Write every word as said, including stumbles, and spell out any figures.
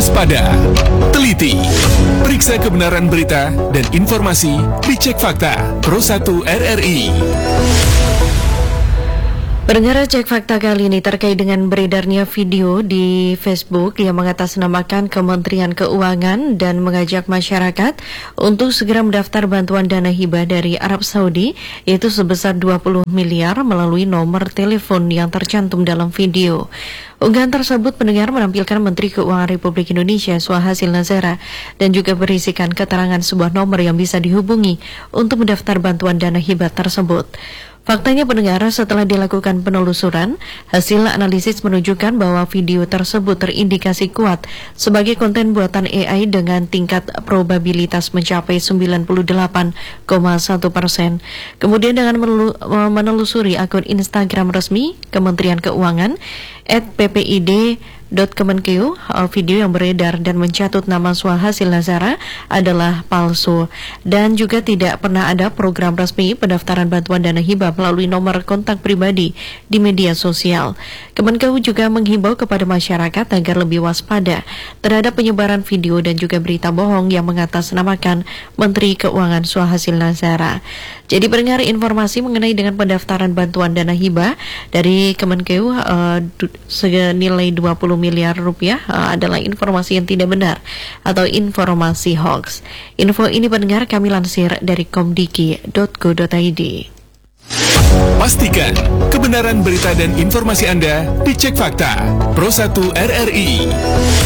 waspada, teliti, periksa kebenaran berita dan informasi, dicek fakta. Pro satu R R I. Pendengar, cek fakta kali ini terkait dengan beredarnya video di Facebook yang mengatasnamakan Kementerian Keuangan dan mengajak masyarakat untuk segera mendaftar bantuan dana hibah dari Arab Saudi, yaitu sebesar dua puluh miliar melalui nomor telepon yang tercantum dalam video. Unggahan tersebut pendengar menampilkan Menteri Keuangan Republik Indonesia Suhasil Nazara dan juga berisikan keterangan sebuah nomor yang bisa dihubungi untuk mendaftar bantuan dana hibah tersebut. Faktanya pendengar, setelah dilakukan penelusuran, hasil analisis menunjukkan bahwa video tersebut terindikasi kuat sebagai konten buatan A I dengan tingkat probabilitas mencapai sembilan puluh delapan koma satu persen. Kemudian dengan menelusuri akun Instagram resmi Kementerian Keuangan at p p i d dot kemenkeu, video yang beredar dan mencatut nama Suhasil Nazara adalah palsu dan juga tidak pernah ada program resmi pendaftaran bantuan dana hibah melalui nomor kontak pribadi di media sosial. Kemenkeu juga menghimbau kepada masyarakat agar lebih waspada terhadap penyebaran video dan juga berita bohong yang mengatasnamakan Menteri Keuangan Suhasil Nazara. Jadi pendengar, informasi mengenai dengan pendaftaran bantuan dana hibah dari Kemenkeu uh, senilai dua puluh miliar rupiah uh, adalah informasi yang tidak benar atau informasi hoax. Info ini pendengar kami lansir dari komdiki dot go dot i d. Pastikan kebenaran berita dan informasi Anda dicek fakta. Pro satu R R I.